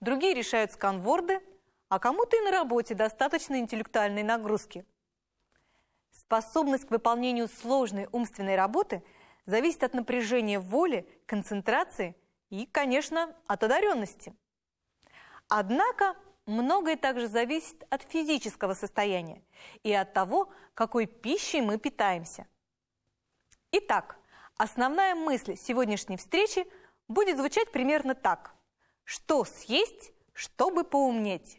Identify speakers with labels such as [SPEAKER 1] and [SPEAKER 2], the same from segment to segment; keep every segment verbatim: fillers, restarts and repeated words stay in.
[SPEAKER 1] другие решают сканворды, а кому-то и на работе достаточно интеллектуальной нагрузки. Способность к выполнению сложной умственной работы зависит от напряжения воли, концентрации и, конечно, от одаренности. Однако многое также зависит от физического состояния и от того, какой пищей мы питаемся. Итак, основная мысль сегодняшней встречи будет звучать примерно так. Что съесть, чтобы поумнеть?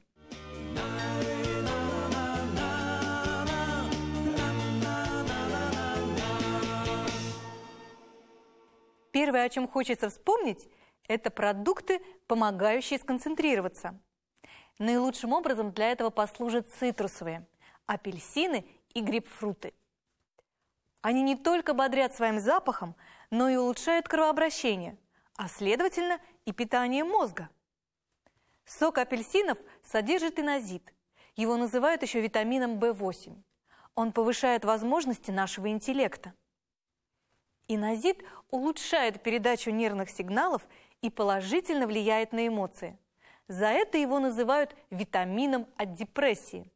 [SPEAKER 1] Первое, о чем хочется вспомнить, это продукты, помогающие сконцентрироваться. Наилучшим образом для этого послужат цитрусовые – апельсины и грейпфруты. Они не только бодрят своим запахом, но и улучшают кровообращение, а следовательно и питание мозга. Сок апельсинов содержит инозит. Его называют еще витамином бэ восемь. Он повышает возможности нашего интеллекта. Инозит улучшает передачу нервных сигналов и положительно влияет на эмоции. За это его называют витамином от депрессии.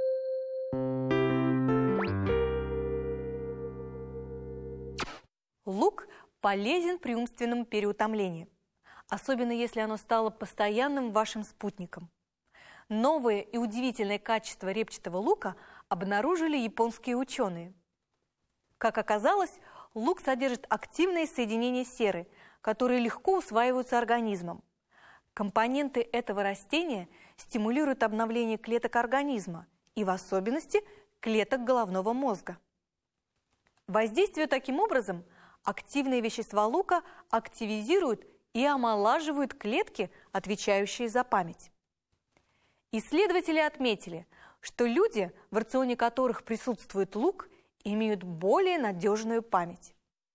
[SPEAKER 1] Лук полезен при умственном переутомлении, особенно если оно стало постоянным вашим спутником. Новое и удивительное качество репчатого лука обнаружили японские ученые. Как оказалось, лук содержит активные соединения серы, которые легко усваиваются организмом. Компоненты этого растения стимулируют обновление клеток организма и в особенности клеток головного мозга. Воздействуя таким образом, активные вещества лука активизируют и омолаживают клетки, отвечающие за память. Исследователи отметили, что люди, в рационе которых присутствует лук, имеют более надежную память.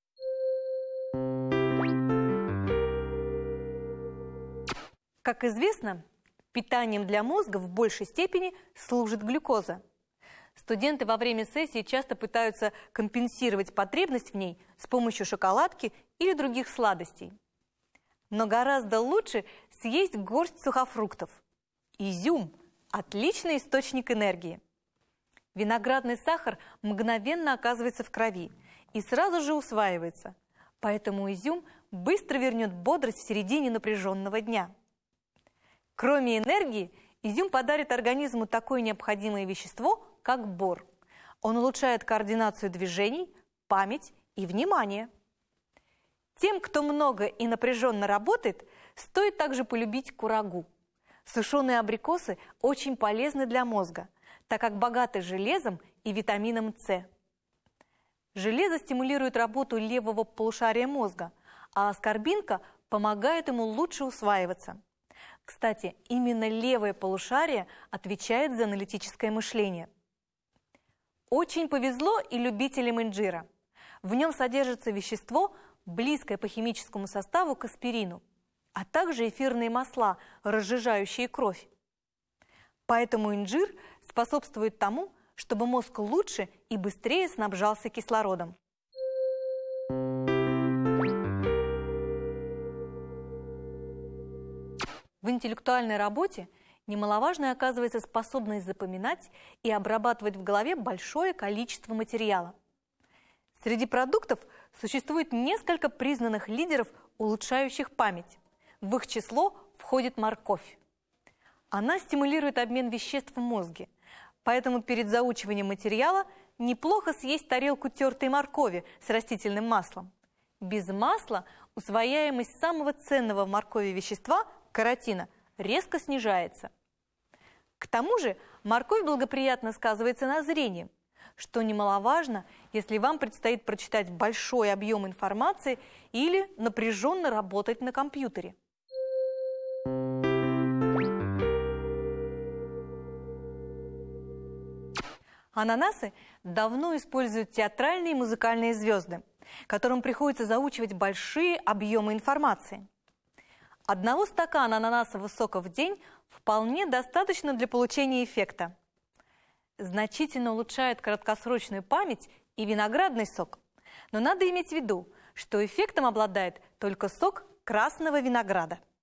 [SPEAKER 1] Как известно, питанием для мозга в большей степени служит глюкоза. Студенты во время сессии часто пытаются компенсировать потребность в ней с помощью шоколадки или других сладостей. Но гораздо лучше съесть горсть сухофруктов. Изюм – отличный источник энергии. Виноградный сахар мгновенно оказывается в крови и сразу же усваивается, поэтому изюм быстро вернет бодрость в середине напряженного дня. Кроме энергии, изюм подарит организму такое необходимое вещество, как бор. Он улучшает координацию движений, память и внимание. Тем, кто много и напряженно работает, стоит также полюбить курагу. Сушеные абрикосы очень полезны для мозга, так как богаты железом и витамином С. Железо стимулирует работу левого полушария мозга, а аскорбинка помогает ему лучше усваиваться. Кстати, именно левое полушарие отвечает за аналитическое мышление. Очень повезло и любителям инжира. В нем содержится вещество, близкое по химическому составу к аспирину, а также эфирные масла, разжижающие кровь. Поэтому инжир способствует тому, чтобы мозг лучше и быстрее снабжался кислородом. В интеллектуальной работе немаловажной оказывается способность запоминать и обрабатывать в голове большое количество материала. Среди продуктов существует несколько признанных лидеров, улучшающих память. В их число входит морковь. Она стимулирует обмен веществ в мозге, поэтому перед заучиванием материала неплохо съесть тарелку тертой моркови с растительным маслом. Без масла усвояемость самого ценного в моркови вещества, каротина, резко снижается. К тому же морковь благоприятно сказывается на зрении, что немаловажно, если вам предстоит прочитать большой объем информации или напряженно работать на компьютере. Ананасы давно используют театральные и музыкальные звезды, которым приходится заучивать большие объемы информации. Одного стакана ананасового сока в день вполне достаточно для получения эффекта. Значительно улучшает краткосрочную память и виноградный сок. Но надо иметь в виду, что эффектом обладает только сок красного винограда.